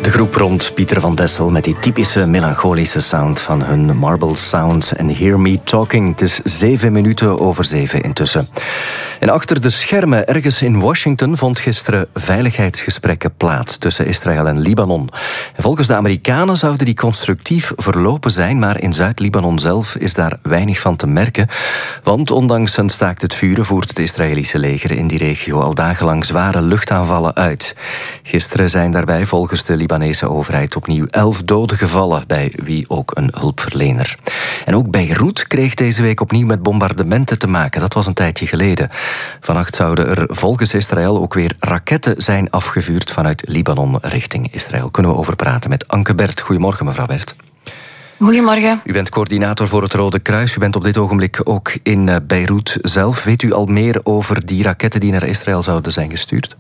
De groep rond Pieter van Dessel met die typische melancholische sound van hun Marble Sound en Hear Me Talking. Het is 7:07 intussen. En achter de schermen ergens in Washington vond gisteren veiligheidsgesprekken plaats tussen Israël en Libanon. En volgens de Amerikanen zouden die constructief verlopen zijn, maar in Zuid-Libanon zelf is daar weinig van te merken. Want ondanks een staakt het vuren voert het Israëlische leger in die regio al dagenlang zware luchtaanvallen uit. Gisteren zijn daarbij volgens de Libanese overheid opnieuw 11 doden gevallen, bij wie ook een hulpverlener. En ook Beirut kreeg deze week opnieuw met bombardementen te maken. Dat was een tijdje geleden. Vannacht zouden er volgens Israël ook weer raketten zijn afgevuurd vanuit Libanon richting Israël. Kunnen we over praten met Anke Bert. Goedemorgen, mevrouw Bert. Goedemorgen. U bent coördinator voor het Rode Kruis. U bent op dit ogenblik ook in Beirut zelf. Weet u al meer over die raketten die naar Israël zouden zijn gestuurd?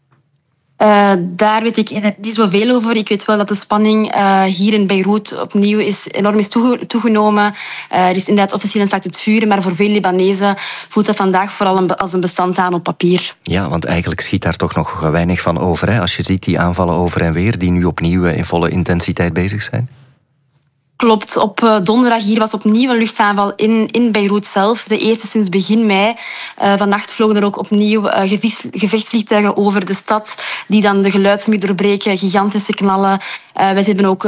Daar weet ik niet zoveel over. Ik weet wel dat de spanning hier in Beirut opnieuw enorm is toegenomen. Er is inderdaad officieel een staakt het vuren, maar voor veel Libanezen voelt dat vandaag vooral als een bestand aan op papier. Ja, want eigenlijk schiet daar toch nog weinig van over, hè? Als je ziet die aanvallen over en weer, die nu opnieuw in volle intensiteit bezig zijn. Klopt, op donderdag hier was opnieuw een luchtaanval in Beirut zelf. De eerste sinds begin mei. Vannacht vlogen er ook opnieuw gevechtsvliegtuigen over de stad, die dan de geluidsmuur doorbreken, gigantische knallen. Wij hebben ook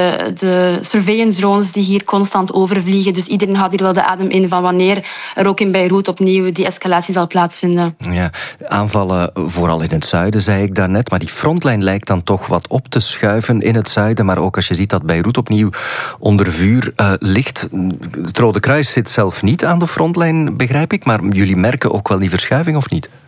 de surveillance drones die hier constant overvliegen. Dus iedereen houdt hier wel de adem in van wanneer er ook in Beirut opnieuw die escalatie zal plaatsvinden. Ja, aanvallen vooral in het zuiden, zei ik daarnet. Maar die frontlijn lijkt dan toch wat op te schuiven in het zuiden. Maar ook als je ziet dat Beirut opnieuw onder vuur ligt. Het Rode Kruis zit zelf niet aan de frontlijn, begrijp ik. Maar jullie merken ook wel die verschuiving, of niet?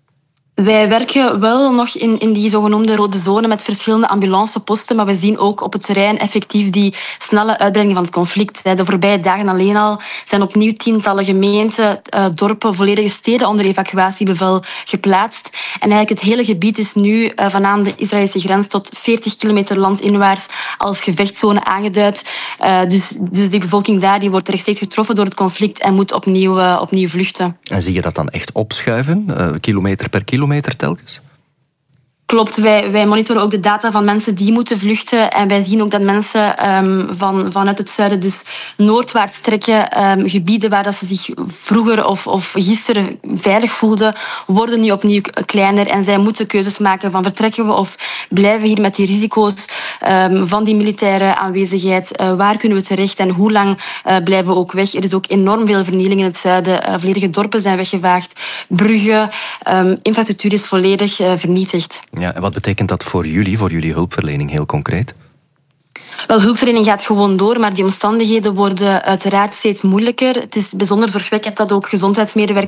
Wij werken wel nog in die zogenoemde rode zone met verschillende ambulanceposten, maar we zien ook op het terrein effectief die snelle uitbreiding van het conflict. De voorbije dagen alleen al zijn opnieuw tientallen gemeenten, dorpen, volledige steden onder evacuatiebevel geplaatst. En eigenlijk het hele gebied is nu vanaan de Israëlische grens tot 40 kilometer landinwaarts als gevechtszone aangeduid. Dus die bevolking daar die wordt rechtstreeks getroffen door het conflict en moet opnieuw vluchten. En zie je dat dan echt opschuiven, kilometer per kilometer telkens? Klopt, wij monitoren ook de data van mensen die moeten vluchten. En wij zien ook dat mensen vanuit het zuiden dus noordwaarts trekken. Gebieden waar dat ze zich vroeger of gisteren veilig voelden, worden nu opnieuw kleiner. En zij moeten keuzes maken van vertrekken we of blijven we hier met die risico's van die militaire aanwezigheid. Waar kunnen we terecht en hoe lang blijven we ook weg? Er is ook enorm veel vernieling in het zuiden. Volledige dorpen zijn weggevaagd. Bruggen, infrastructuur is volledig vernietigd. Ja, en wat betekent dat voor jullie hulpverlening heel concreet? Wel, hulpverlening gaat gewoon door, maar die omstandigheden worden uiteraard steeds moeilijker. Het is bijzonder zorgwekkend dat ook gezondheidsmedewerkers